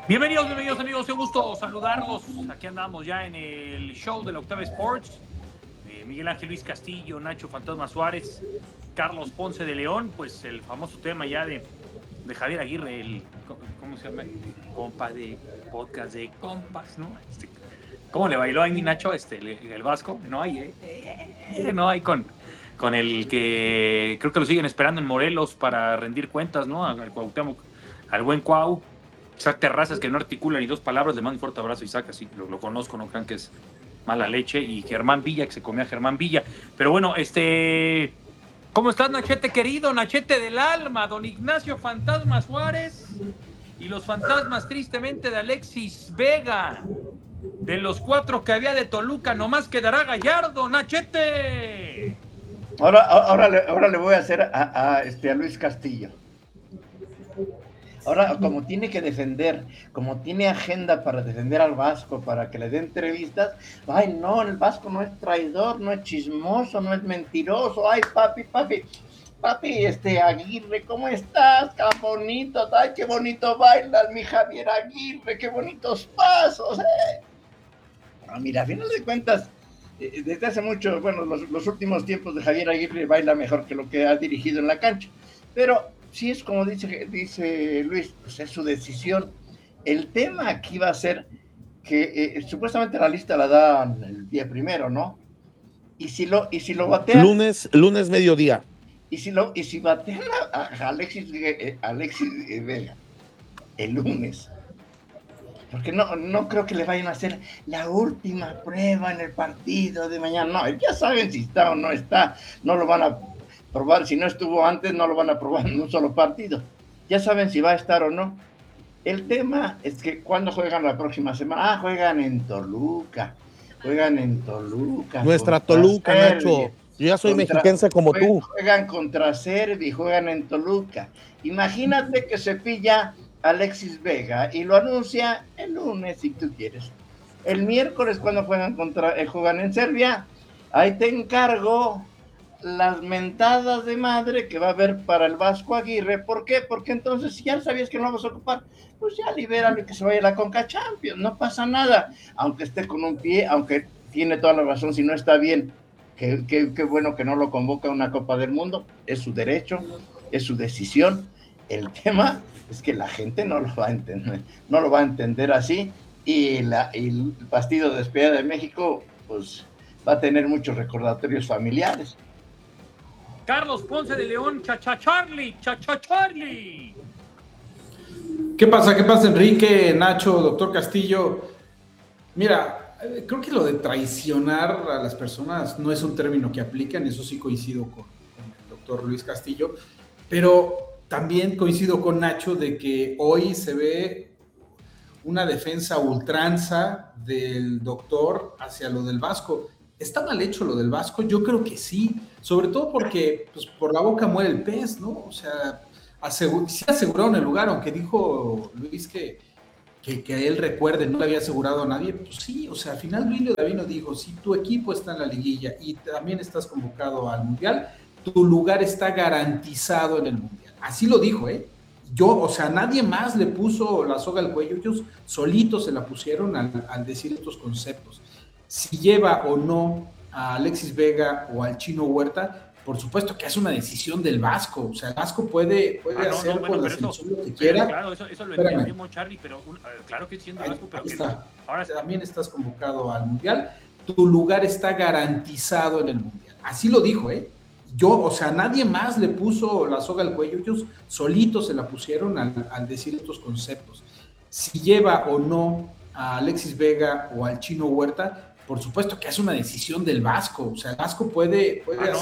Bienvenidos amigos, un gusto saludarlos. Aquí andamos ya en el show de la Octava Sports. Miguel Ángel Luis Castillo, Nacho Fantasma Suárez, Carlos Ponce de León, pues el famoso tema ya de Javier Aguirre, ¿cómo se llama? Compa de podcast de compas, ¿no? ¿Cómo le bailó a mi Nacho el Vasco? No hay, no hay con el que creo que lo siguen esperando en Morelos para rendir cuentas, ¿no? Al Cuauhtémoc, al buen Cuau. Isaac Terrazas, que no articula ni dos palabras, le mando un fuerte abrazo a Isaac, así lo conozco, no crean que es mala leche, y Germán Villa, que se comía a Germán Villa. Pero bueno, ¿cómo estás, Nachete querido? Nachete del alma, don Ignacio Fantasma Suárez, y los fantasmas tristemente de Alexis Vega. De los 4 que había de Toluca, nomás quedará Gallardo, Nachete. Ahora le voy a hacer a Luis Castillo. Ahora, como tiene que defender, como tiene agenda para defender al Vasco, para que le dé entrevistas, ay, no, el Vasco no es traidor, no es chismoso, no es mentiroso, ay, papi, Aguirre, ¿cómo estás? Tan bonito, ay, qué bonito bailas, mi Javier Aguirre, qué bonitos pasos, Mira, a final de cuentas, desde hace mucho, bueno, los últimos tiempos de Javier Aguirre baila mejor que lo que ha dirigido en la cancha, pero sí es como dice Luis, pues es su decisión. El tema aquí va a ser que supuestamente la lista la dan el día primero, ¿no? Y si lo batean... Lunes mediodía. Y si batean a Alexis Vega el lunes, porque no creo que le vayan a hacer la última prueba en el partido de mañana. No, ya saben si está o no está, no lo van a probar, si no estuvo antes no lo van a probar en un solo partido, ya saben si va a estar o no. El tema es que cuando juegan la próxima semana, juegan en Toluca. Nuestra Toluca, Serbia. Nacho, yo ya soy mexiquense como tú. Juegan contra Serbia y juegan en Toluca. Imagínate que se pilla Alexis Vega y lo anuncia el lunes si tú quieres. El miércoles cuando juegan en Serbia, ahí te encargo las mentadas de madre que va a haber para el Vasco Aguirre. ¿Por qué? Porque entonces, si ya sabías que no vas a ocupar, pues ya libéralo y que se vaya a la Conca Champions, no pasa nada, aunque esté con un pie, aunque tiene toda la razón, si no está bien, qué bueno que no lo convoca a una Copa del Mundo, es su derecho, es su decisión. El tema es que la gente no lo va a entender así, y el partido de despedida de México, pues va a tener muchos recordatorios familiares. Carlos Ponce de León, Charlie. ¿Qué pasa, Enrique, Nacho, doctor Castillo? Mira, creo que lo de traicionar a las personas no es un término que aplican, eso sí coincido con el doctor Luis Castillo, pero también coincido con Nacho de que hoy se ve una defensa ultranza del doctor hacia lo del Vasco. ¿Está mal hecho lo del Vasco? Yo creo que sí, sobre todo porque pues, por la boca muere el pez, ¿no? O sea, sí aseguraron el lugar, aunque dijo Luis que él recuerde, no le había asegurado a nadie, pues sí, o sea, al final Duilio Davino dijo, si tu equipo está en la liguilla y también estás convocado al Mundial, tu lugar está garantizado en el Mundial. Así lo dijo, o sea, nadie más le puso la soga al cuello, ellos solitos se la pusieron al decir estos conceptos. Si lleva o no a Alexis Vega o al Chino Huerta, por supuesto que es una decisión del Vasco, o sea, el Vasco puede hacer con la selección lo que quiera. Claro, eso lo entendimos, Charlie, pero claro que siendo Vasco, pero está. Ahora también estás convocado al Mundial, tu lugar está garantizado en el Mundial. Así lo dijo, o sea, nadie más le puso la soga al cuello, ellos solitos se la pusieron al decir estos conceptos. Si lleva o no a Alexis Vega o al Chino Huerta, por supuesto que es una decisión del Vasco, o sea, el Vasco puede hacer